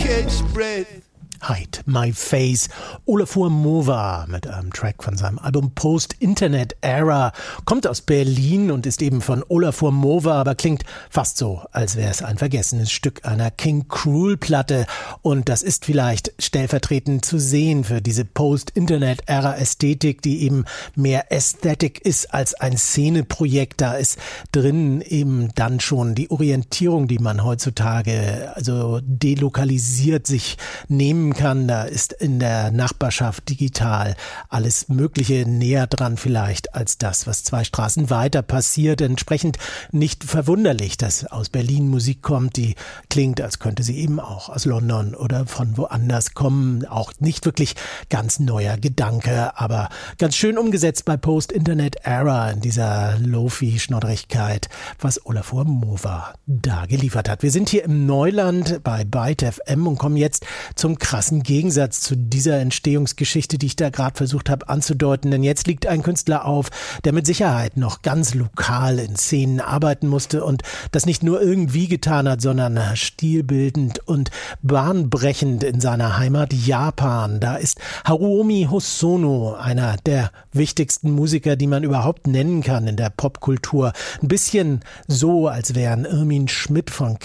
catch breath. Hide My Face. Olafur Mova mit einem Track von seinem Album Post-Internet Era kommt aus Berlin und ist eben von Olafur Mova, aber klingt fast so, als wäre es ein vergessenes Stück einer King Cruel Platte. Und das ist vielleicht stellvertretend zu sehen für diese Post-Internet Era Ästhetik, die eben mehr Aesthetic ist als ein Szeneprojekt. Da ist drin eben dann schon die Orientierung, die man heutzutage also delokalisiert sich nehmen kann. Da ist in der Nachbarschaft digital alles Mögliche näher dran vielleicht als das, was 2 Straßen weiter passiert. Entsprechend nicht verwunderlich, dass aus Berlin Musik kommt, die klingt, als könnte sie eben auch aus London oder von woanders kommen. Auch nicht wirklich ganz neuer Gedanke, aber ganz schön umgesetzt bei Post-Internet Era in dieser Lo-Fi-Schnoddrigkeit, was Olafur Mova da geliefert hat. Wir sind hier im Neuland bei Byte FM und kommen jetzt zum krassen Gegensatz zu dieser Entstehungsgeschichte, die ich da gerade versucht habe anzudeuten. Denn jetzt liegt ein Künstler auf, der mit Sicherheit noch ganz lokal in Szenen arbeiten musste und das nicht nur irgendwie getan hat, sondern stilbildend und bahnbrechend in seiner Heimat Japan. Da ist Haruomi Hosono, einer der wichtigsten Musiker, die man überhaupt nennen kann in der Popkultur. Ein bisschen so, als wären Irmin Schmidt von